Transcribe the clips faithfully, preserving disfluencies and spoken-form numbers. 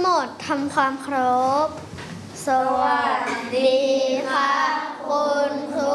หมดทำความเคารพสวัสดีค่ะคุณครู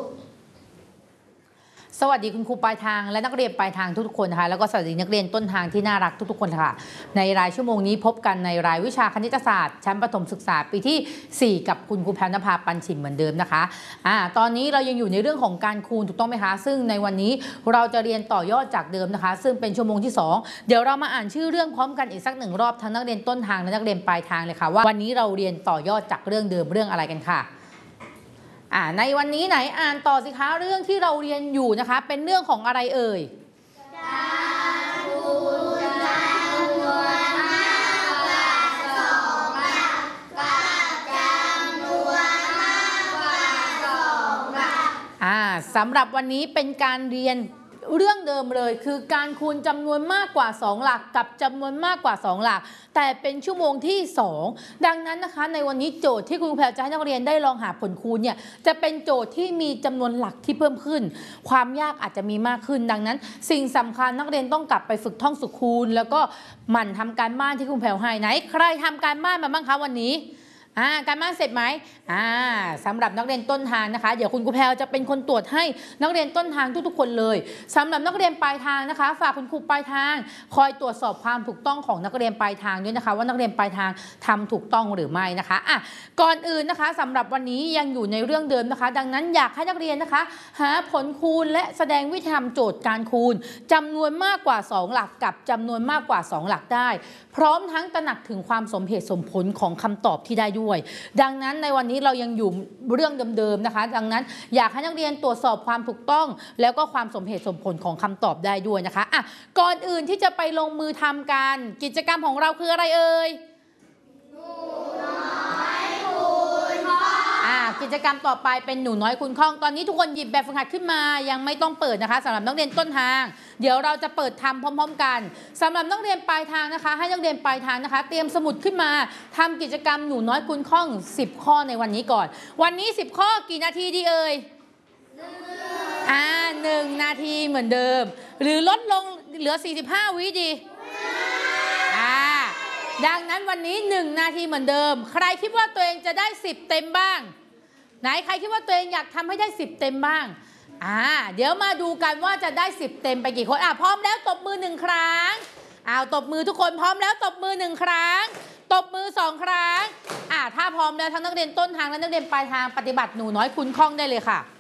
สวัสดีคุณครูปลายทางและนักเรียนปลายทางทุกๆคนนะคะแล้วก็สวัสดีนักเรียนต้นทางที่น่ารักทุกๆคนค่ะในรายชั่วโมงนี้พบกันในรายวิชาคณิตศาสตร์ชั้นประถมศึกษาปีที่สี่กับคุณครูแพรวนภาปันฉิมเหมือนเดิมนะคะอ่าตอนนี้เรายังอยู่ในเรื่องของการคูณถูกต้องไหมคะซึ่งในวันนี้เราจะเรียนต่อยอดจากเดิมนะคะซึ่งเป็นชั่วโมงที่สองเดี๋ยวเรามาอ่านชื่อเรื่องพร้อมกันอีกสักหนึ่งรอบทั้งนักเรียนต้นทางและนักเรียนปลายทางเลยค่ะว่าวันนี้เราเรียนต่อยอดจากเรื่องเดิมเรื่องอะไรกันค่ะอ่าในวันนี้ไหนอ่านต่อสิคะเรื่องที่เราเรียนอยู่นะคะเป็นเรื่องของอะไรเอ่ยการคูณจำนวนมากกว่าสองหลักกับจำนวนมากกว่าสองหลักอ่าสำหรับวันนี้เป็นการเรียนเรื่องเดิมเลยคือการคูณจำนวนมากกว่าสองหลักกับจำนวนมากกว่าสองหลักแต่เป็นชั่วโมงที่สองดังนั้นนะคะในวันนี้โจทย์ที่คุณครูแพรจะให้นักเรียนได้ลองหาผลคูณเนี่ยจะเป็นโจทย์ที่มีจำนวนหลักที่เพิ่มขึ้นความยากอาจจะมีมากขึ้นดังนั้นสิ่งสำคัญนักเรียนต้องกลับไปฝึกท่องสุขคูณแล้วก็หมั่นทำการบ้านที่คุณครูแพรให้ไหนใครทำการบ้านมาบ้างคะวันนี้อ่าการบ้านเสร็จไหมอ่าสำหรับนักเรียนต้นทางนะคะเดี๋ยวคุณครูแพรจะเป็นคนตรวจให้นักเรียนต้นทางทุกๆคนเลยสำหรับนักเรียนปลายทางนะคะฝากคุณครูปลายทางคอยตรวจสอบความถูกต้องของนักเรียนปลายทางด้วยนะคะว่านักเรียนปลายทางทำถูกต้องหรือไม่นะคะอ่ะก่อนอื่นนะคะสำหรับวันนี้ยังอยู่ในเรื่องเดิมนะคะดังนั้นอยากให้นักเรียนนะคะหาผลคูณและแสดงวิธีทำโจทย์การคูณจำนวนมากกว่าสองหลักกับจำนวนมากกว่าสองหลักได้พร้อมทั้งตระหนักถึงความสมเหตุสมผลของคำตอบที่ได้ด้วยดังนั้นในวันนี้เรายังอยู่เรื่องเดิมๆนะคะดังนั้นอยากให้นักเรียนตรวจสอบความถูกต้องแล้วก็ความสมเหตุสมผลของคำตอบได้ด้วยนะคะอ่ะก่อนอื่นที่จะไปลงมือทำกันกิจกรรมของเราคืออะไรเอ่ยหนูน้อยคูณข้องอ่ากิจกรรมต่อไปเป็นหนูน้อยคูณข้องตอนนี้ทุกคนหยิบแบบฝึกหัดขึ้นมายังไม่ต้องเปิดนะคะสำหรับนักเรียนต้นทางเดี๋ยวเราจะเปิดทำพร้อมๆกันสำหรับนักเรียนปลายทางนะคะให้นักเรียนปลายทางนะคะเตรียมสมุดขึ้นมาทำกิจกรรมหนูน้อยคูณข้องสิบข้อในวันนี้ก่อนวันนี้สิบข้อกี่นาทีดีเอ่ยอ่าหนึ่งนาทีเหมือนเดิมหรือลดลงเหลือสี่สิบห้าวิดีอ่าดังนั้นวันนี้หนึ่งนาทีเหมือนเดิมใครคิดว่าตัวเองจะได้สิบเต็มบ้างไหนใครคิดว่าตัวเองอยากทำให้ได้สิบเต็มบ้างอ่าเดี๋ยวมาดูกันว่าจะได้สิบเต็มไปกี่คนอ่ะพร้อมแล้วตบมือหนึ่งครั้งอ้าวตบมือทุกคนพร้อมแล้วตบมือหนึ่งครั้งตบมือสองครั้งอ่าถ้าพร้อมแล้วทั้งนักเรียนต้นทางและนักเรียนปลายทางปฏิบัติหนูน้อยคูณข้องได้เลยค่ะ